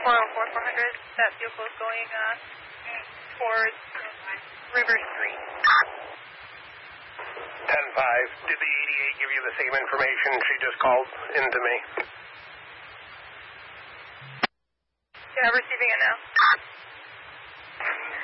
404-400. That vehicle is going towards River Street. 10-5. Did the 88 give you the same information she just called into me? Yeah, receiving it now.